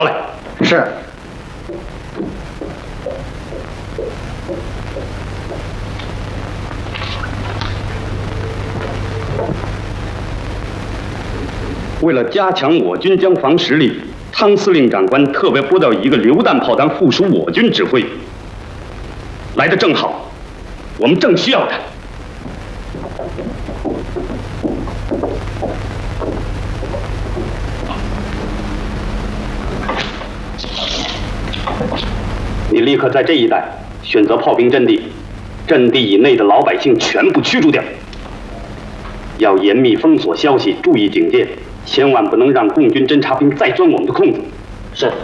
来。 是。 为了加强我军江防实力，汤司令长官特别拨调一个榴弹炮团附属我军指挥，来得正好，我们正需要他。你立刻在这一带选择炮兵阵地，阵地以内的老百姓全部驱逐掉。要严密封锁消息，注意警戒，千万不能让共军侦察兵再钻我们的空子。是。